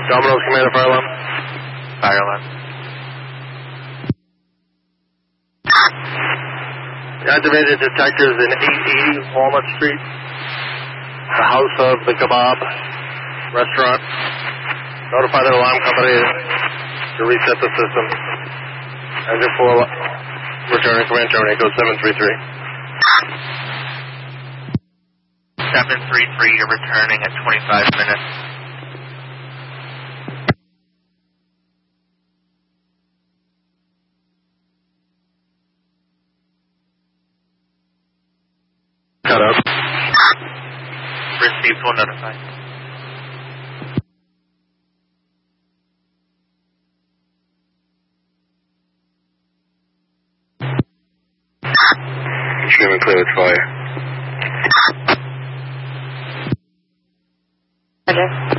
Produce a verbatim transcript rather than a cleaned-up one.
Domino's Commander, fire alarm. Fire alarm. Activated detectors in eight eighty Walnut Street, the house of the kebab restaurant. Notify the alarm company to reset the system. Engine four returning command terminate, go seven three three. seven three three, you're returning at twenty-five minutes. Cut up. Received, will notify. Extremely clear with fire. Roger.